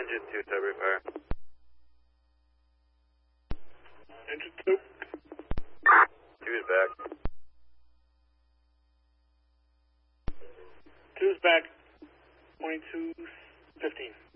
Engine 2, February fire. Engine 2. 2 is back. 2's back. 2215.